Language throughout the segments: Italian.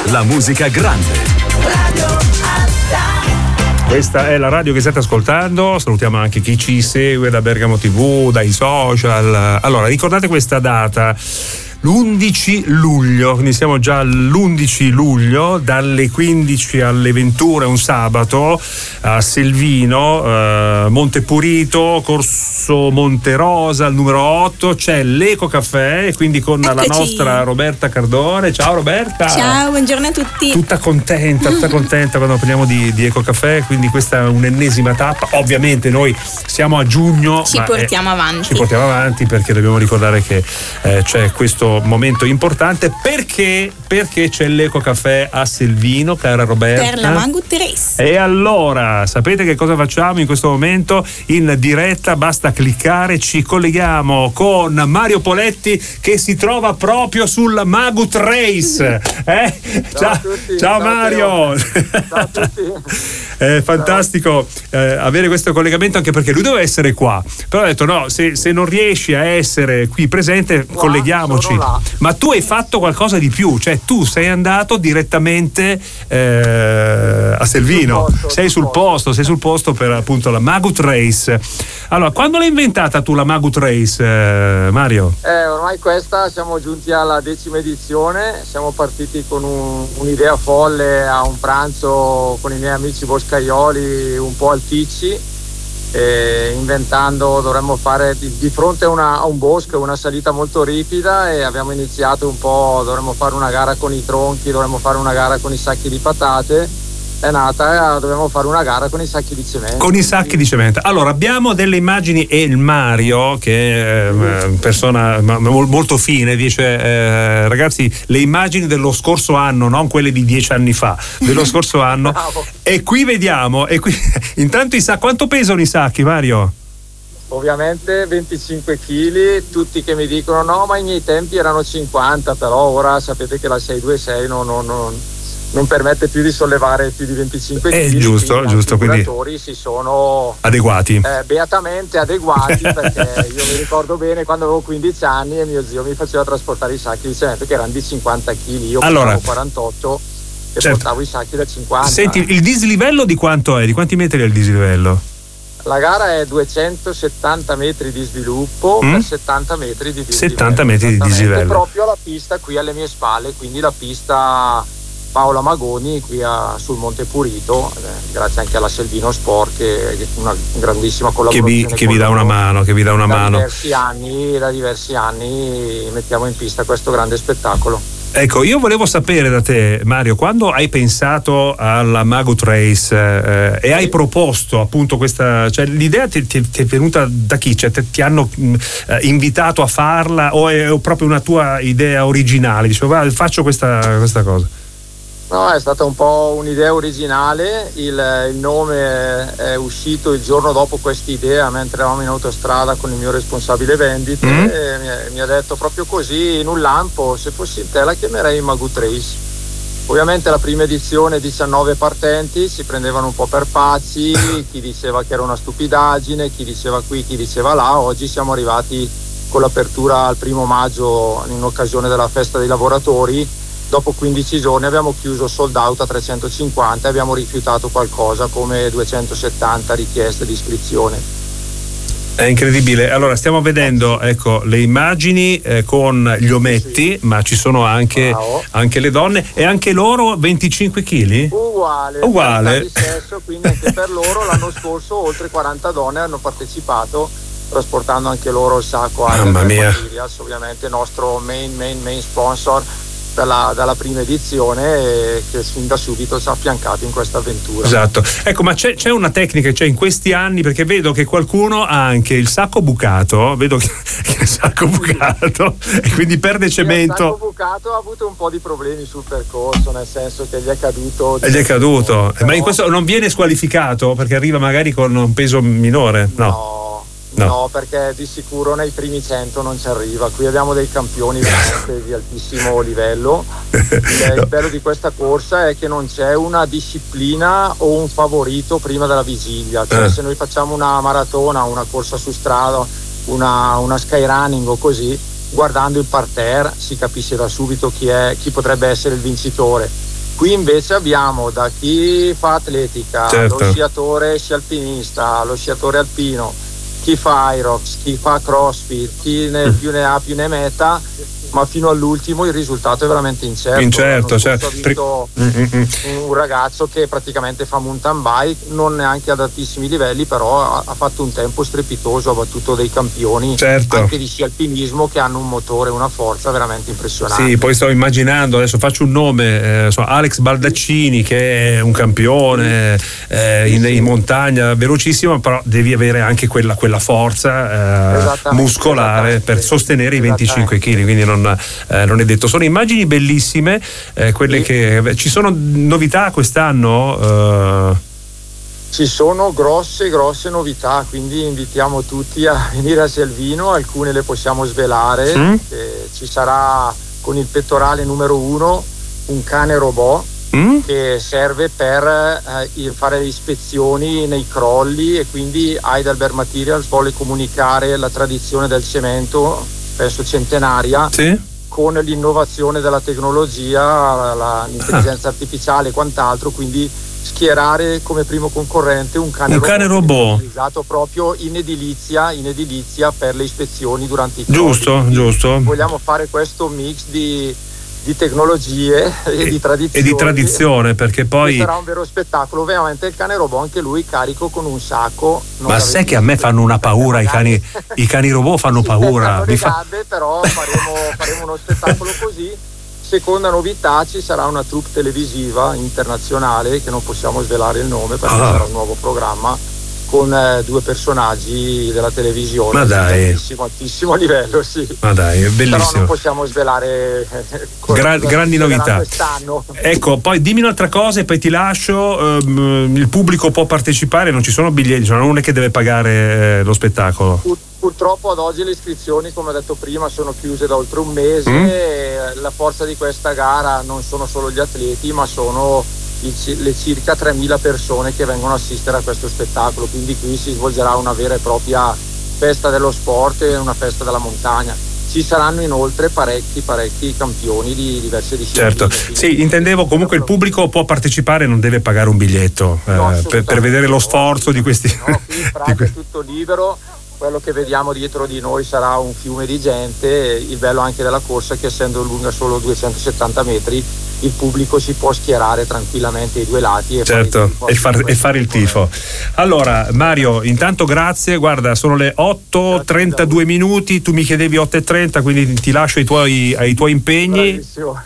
la musica grande. Radio Alta. Questa è la radio che state ascoltando. Salutiamo anche chi ci segue da Bergamo TV, dai social. Allora, ricordate questa data, l'11 luglio, quindi siamo già all'11 luglio, dalle 15 alle 21, è un sabato, a Selvino, Montepurito, Corso Monterosa, al numero 8, c'è l'Eco Caffè, quindi con la nostra Roberta Cardone. Ciao Roberta! Ciao, buongiorno a tutti! Tutta contenta quando parliamo di Eco Caffè, quindi questa è un'ennesima tappa. Ovviamente noi siamo a giugno, ci portiamo avanti perché dobbiamo ricordare che c'è questo momento importante. Perché c'è l'Eco Caffè a Selvino, cara Roberta? Per la Magut Race. E allora, sapete che cosa facciamo in questo momento? In diretta basta cliccare, ci colleghiamo con Mario Poletti che si trova proprio sul Magut Race. Ciao Mario. Ciao a tutti. È fantastico avere questo collegamento, anche perché lui deve essere qua, però ha detto no, se non riesci a essere qui presente, colleghiamoci. Ma tu hai fatto qualcosa di più, cioè tu sei andato direttamente a Selvino, sei sul posto per appunto la Magut Race. Allora, quando l'hai inventata tu la Magut Race, Mario? Ormai questa siamo giunti alla 10ª edizione, siamo partiti con un'idea folle a un pranzo con i miei amici boscaioli un po' alticci, inventando dovremmo fare di fronte a un bosco una salita molto ripida, e abbiamo iniziato un po', dovremmo fare una gara con i tronchi, dovremmo fare una gara con i sacchi di patate. È nata, dovevamo fare una gara con i sacchi di cemento. Con i sacchi di cemento. Allora, abbiamo delle immagini, e il Mario, che è persona molto fine, dice ragazzi, le immagini dello scorso anno, non quelle di 10 anni fa, dello scorso anno. E qui vediamo, intanto quanto pesano i sacchi, Mario? Ovviamente 25 kg, tutti che mi dicono no, ma ai miei tempi erano 50, però ora sapete che la 626 non permette più di sollevare più di 25 kg. Giusto, quindi i lavoratori si sono adeguati, beatamente adeguati, perché io mi ricordo bene quando avevo 15 anni e mio zio mi faceva trasportare i sacchi di cemento che erano di 50 kg, io avevo 48 e portavo i sacchi da 50. Senti, il dislivello di quanto è? Di quanti metri è il dislivello? La gara è 270 metri di sviluppo per 70 metri di dislivello. 70 metri di dislivello. È proprio la pista qui alle mie spalle, quindi la pista Paola Magoni qui sul Monte Purito, grazie anche alla Selvino Sport, che è una grandissima collaborazione che vi dà una mano, Da diversi anni mettiamo in pista questo grande spettacolo. Ecco, io volevo sapere da te, Mario, quando hai pensato alla Magut Race e hai proposto appunto questa, cioè l'idea ti è venuta da chi? Cioè ti hanno invitato a farla, o è proprio una tua idea originale? Dicevo, faccio questa cosa. No, è stata un po' un'idea originale, il nome è uscito il giorno dopo quest'idea mentre eravamo in autostrada con il mio responsabile vendite e mi ha detto proprio così in un lampo, se fossi in te la chiamerei Magut Race. Ovviamente la prima edizione 19 partenti si prendevano un po' per pazzi, chi diceva che era una stupidaggine, chi diceva qui, chi diceva là. Oggi siamo arrivati con l'apertura al 1° maggio in occasione della festa dei lavoratori. Dopo 15 giorni abbiamo chiuso sold out a 350 e abbiamo rifiutato qualcosa come 270 richieste di iscrizione. È incredibile. Allora stiamo vedendo le immagini con gli ometti, ma ci sono anche le donne, e anche loro 25 kg? Uguale. Di sesso, quindi anche per loro l'anno scorso oltre 40 donne hanno partecipato, trasportando anche loro il sacco Mamma mia. Materials, ovviamente nostro main sponsor dalla prima edizione, che sin da subito ci ha affiancato in questa avventura. Esatto. Ecco, ma c'è una tecnica, cioè in questi anni, perché vedo che qualcuno ha anche il sacco bucato, vedo che il sacco bucato e quindi perde cemento. Il sacco bucato ha avuto un po' di problemi sul percorso, nel senso che gli è caduto. Ma in questo non viene squalificato perché arriva magari con un peso minore? No, perché di sicuro nei primi 100 non ci arriva. Qui abbiamo dei campioni veramente di altissimo livello. Il bello di questa corsa è che non c'è una disciplina o un favorito prima della vigilia. Cioè, se noi facciamo una maratona, una corsa su strada, una skyrunning o così, guardando il parterre si capisce da subito chi potrebbe essere il vincitore. Qui invece abbiamo da chi fa atletica, certo, lo sciatore sci alpinista, lo sciatore alpino, chi fa Irox, chi fa CrossFit, chi più ne ha più ne metta, ma fino all'ultimo il risultato è veramente incerto. certo. Ha vinto un ragazzo che praticamente fa mountain bike, non neanche ad altissimi livelli, però ha fatto un tempo strepitoso, ha battuto dei campioni, certo, anche di sci alpinismo, che hanno un motore, una forza veramente impressionante. Sì, poi sto immaginando, adesso faccio un nome, Alex Baldaccini, che è un campione in montagna velocissimo, però devi avere anche quella forza muscolare per sostenere i 25 kg, quindi non è detto. Sono immagini bellissime, quelle che ci sono novità quest'anno. Ci sono grosse novità, quindi invitiamo tutti a venire a Selvino, alcune le possiamo svelare. Ci sarà con il pettorale numero 1 un cane robot che serve per fare le ispezioni nei crolli, e quindi Heidelberg Materials vuole comunicare la tradizione del cemento, penso centenaria, sì, con l'innovazione della tecnologia, l'intelligenza artificiale e quant'altro, quindi schierare come primo concorrente un cane robot utilizzato proprio in edilizia per le ispezioni durante i crolli. Giusto. Vogliamo fare questo mix di tecnologie e di tradizione, perché poi sarà un vero spettacolo. Ovviamente il cane robot, anche lui carico con un sacco. Ma sai che a me fanno una paura i cani robot, fanno paura. Però faremo uno spettacolo così. Seconda novità, ci sarà una troupe televisiva internazionale che non possiamo svelare il nome perché sarà un nuovo programma con 2 personaggi della televisione. Ma dai, altissimo livello, sì. Ma dai, è bellissimo. Però non possiamo svelare grandi novità quest'anno. Ecco, poi dimmi un'altra cosa e poi ti lascio. Il pubblico può partecipare, non ci sono biglietti, non è che deve pagare lo spettacolo. Purtroppo ad oggi le iscrizioni, come ho detto prima, sono chiuse da oltre un mese. La forza di questa gara non sono solo gli atleti, ma sono le circa 3.000 persone che vengono a assistere a questo spettacolo, quindi qui si svolgerà una vera e propria festa dello sport e una festa della montagna. Ci saranno inoltre parecchi campioni di diverse discipline. Certo, sì, intendevo comunque il pubblico può partecipare, non deve pagare un biglietto per vedere lo sforzo di questi. No, qui il prato è tutto libero. Quello che vediamo dietro di noi sarà un fiume di gente. Il bello anche della corsa è che, essendo lunga solo 270 metri, il pubblico si può schierare tranquillamente ai due lati e fare il tifo. Allora Mario, intanto grazie, guarda, sono le 8:32 minuti, tu mi chiedevi 8:30, quindi ti lascio ai tuoi impegni.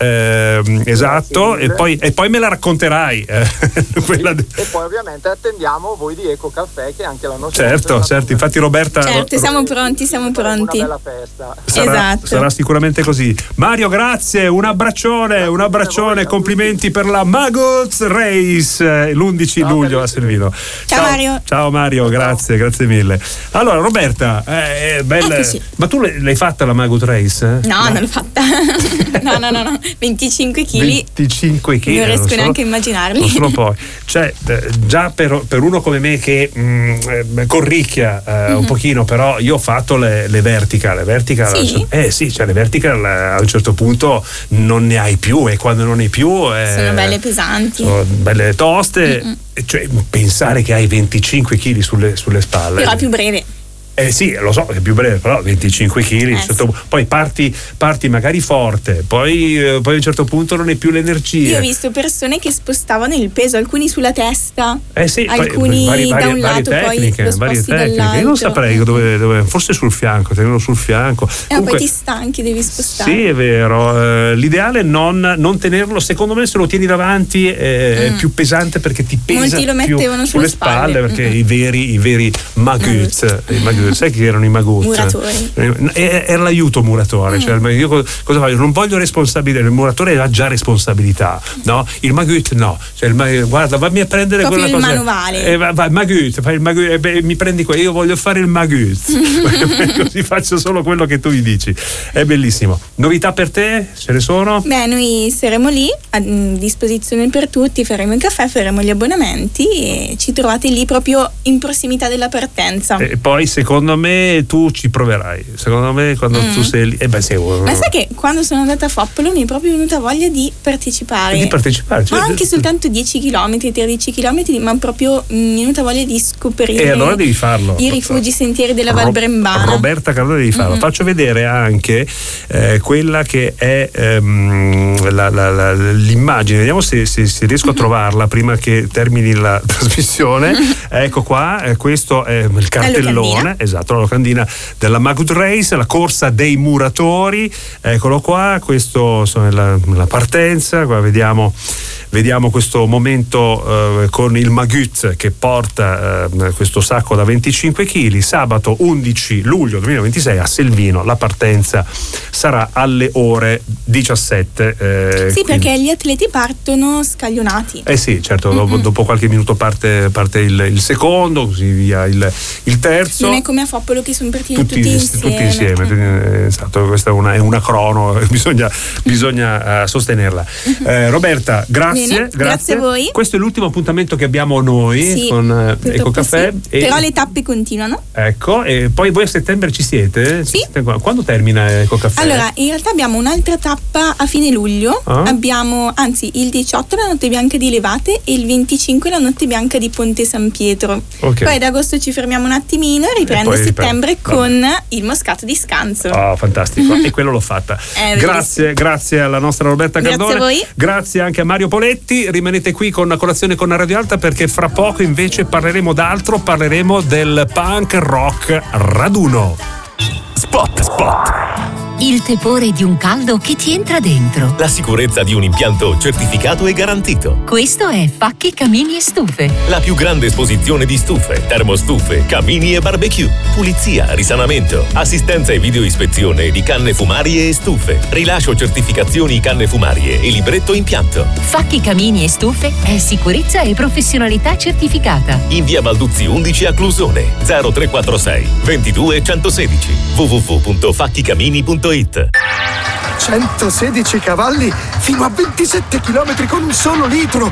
Esatto, e poi me la racconterai. E poi ovviamente attendiamo voi di Eco Caffè, che anche l'anno scorso. Certo, infatti Roberta. Certo, siamo pronti. Una bella festa. Sarà sicuramente così. Mario, grazie, un abbraccione, complimenti per la Magots Race l'11 luglio a Selvino. Ciao Mario. Ciao Mario, grazie mille. Allora Roberta, bella. Sì. Ma tu l'hai fatta la Magots Race? No, non l'ho fatta. No. 25 kg. 25 kg. Non riesco neanche a immaginarli. Non sono poi. Cioè, già per uno come me che corricchia un pochino, però io ho fatto le vertical. Sì? Sì, cioè le vertical a un certo punto non ne hai più, e quando non ne hai più sono belle pesanti, sono belle toste. Cioè, pensare che hai 25 kg sulle spalle, però più breve. Sì, lo so, è più breve, però 25 kg. Poi parti magari forte, poi a un certo punto non hai più l'energia. Io ho visto persone che spostavano il peso, alcuni sulla testa, sì, alcuni da un lato, tecniche, poi lo sposti dall'altro. Io non saprei dove, forse sul fianco, tenerlo sul fianco. Comunque, poi ti stanchi, devi spostare. Sì, è vero. L'ideale è non tenerlo. Secondo me, se lo tieni davanti è più pesante, perché ti pesa. Molti lo mettevano sulle spalle, perché i veri Magut. Sai chi erano i Magut? Muratori. Era l'aiuto muratore. Cioè, io cosa faccio? Non voglio responsabilità. Il muratore ha già responsabilità, no? Il Magut no. Cioè, guarda, vammi a prendere proprio quella cosa. Il manuale. Vai, Magut, fai il Magut, mi prendi qua. Io voglio fare il Magut. Così faccio solo quello che tu mi dici. È bellissimo. Novità per te? Ce ne sono? Beh, noi saremo lì a disposizione per tutti, faremo il caffè, faremo gli abbonamenti e ci trovate lì proprio in prossimità della partenza. E poi secondo secondo me tu ci proverai. Secondo me quando tu sei lì, Ma sai che quando sono andata a Foppolo mi è proprio venuta voglia di partecipare. Cioè, ma anche soltanto 10 km, 13 km, ma proprio mi è venuta voglia di scoprire. E allora devi farlo. I rifugi sentieri della Val Brembana. Roberta Cardone devi farlo. Faccio vedere anche quella che è l'immagine. Vediamo se riesco a trovarla prima che termini la trasmissione. Ecco qua, questo è il cartellone, esatto, la locandina della Magud Race, la corsa dei muratori. Eccolo qua, questo è la partenza. Qua vediamo questo momento con il Magut che porta questo sacco da 25 kg. Sabato 11 luglio 2026 a Selvino. La partenza sarà alle ore 17. Sì, perché gli atleti partono scaglionati. Sì, certo, dopo qualche minuto parte il secondo, così via il terzo. Non è come a Foppolo che sono partiti tutti insieme. Esatto, questa è una crono, bisogna sostenerla. Roberta, grazie a voi. Questo è l'ultimo appuntamento che abbiamo noi con Ecocaffè. Sì. Però le tappe continuano. Ecco, e poi voi a settembre ci siete? Sì. Quando termina Ecocaffè? Allora, in realtà abbiamo un'altra tappa a fine luglio. Abbiamo, anzi, il 18 la notte bianca di Levate e il 25 la notte bianca di Ponte San Pietro. Okay. Poi ad agosto ci fermiamo un attimino e riprende a settembre con il Moscato di Scanzo. Fantastico. E quello l'ho fatta. Grazie alla nostra Roberta Cardone. Grazie a voi. Grazie anche a Mario Poletti. Rimanete qui con Colazione con la Radio Alta, perché fra poco invece parleremo del punk rock raduno. Spot. Il tepore di un caldo che ti entra dentro. La sicurezza di un impianto certificato e garantito. Questo è Facchi Camini e Stufe. La più grande esposizione di stufe, termostufe, camini e barbecue. Pulizia, risanamento, assistenza e videoispezione di canne fumarie e stufe. Rilascio certificazioni canne fumarie e libretto impianto. Facchi Camini e Stufe è sicurezza e professionalità certificata. In via Balduzzi 11 a Clusone, 0346 22 116 www.facchicamini.it. 116 cavalli fino a 27 km con un solo litro.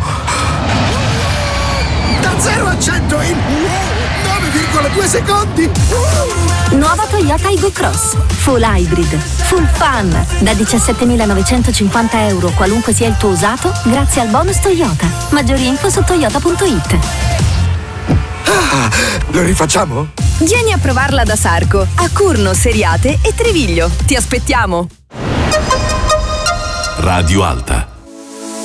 Da 0 a 100 in 9,2 secondi. Nuova Toyota Aygo Cross Full Hybrid, Full Fun, da 17.950 euro qualunque sia il tuo usato, grazie al bonus Toyota. Maggiori info su toyota.it. Lo rifacciamo? Vieni a provarla da Sarco, a Curno, Seriate e Treviglio. Ti aspettiamo! Radio Alta.